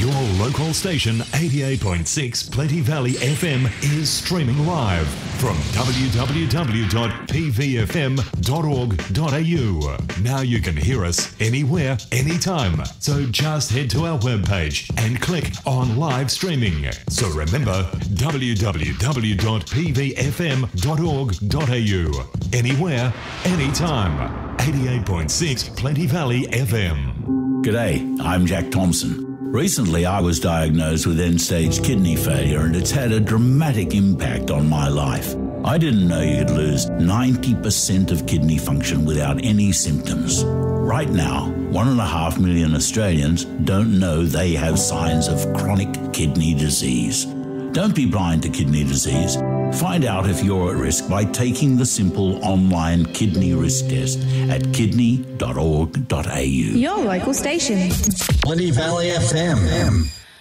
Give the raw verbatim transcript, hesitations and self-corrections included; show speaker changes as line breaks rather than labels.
Your local station, eighty-eight point six Plenty Valley F M, is streaming live from w w w dot p v f m dot org dot a u. Now you can hear us anywhere, anytime. So just head to our webpage and click on live streaming. So remember, w w w dot p v f m dot org dot a u. Anywhere, anytime. eighty-eight point six Plenty Valley F M.
G'day, I'm Jack Thompson. Recently, I was diagnosed with end-stage kidney failure, and it's had a dramatic impact on my life. I didn't know you could lose ninety percent of kidney function without any symptoms. Right now, one and a half million Australians don't know they have signs of chronic kidney disease. Don't be blind to kidney disease. Find out if you're at risk by taking the simple online kidney risk test at kidney dot org dot a u.
Your local station.
Plenty Valley F M.